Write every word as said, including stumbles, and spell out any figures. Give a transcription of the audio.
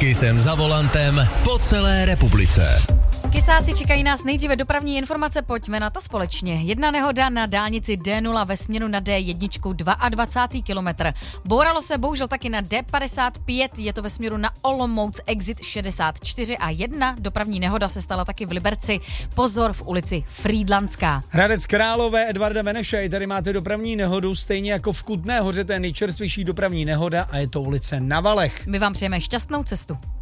Kysem za volantem po celé republice. Kysáci, čekají nás nejdříve dopravní informace, pojďme na to společně. Jedna nehoda na dálnici D nula ve směru na D jedna, dvacátý druhý kilometr. Bouralo se bohužel taky na D padesát pět, je to ve směru na Olomouc, exit šedesát čtyři a jedna dopravní nehoda se stala taky v Liberci. Pozor v ulici Frýdlantská. Hradec Králové, Edvarda Beneše, tady máte dopravní nehodu, stejně jako v Kutné Hoře, to je nejčerstvější dopravní nehoda a je to ulice Na Valech. My vám přejeme šťastnou cestu.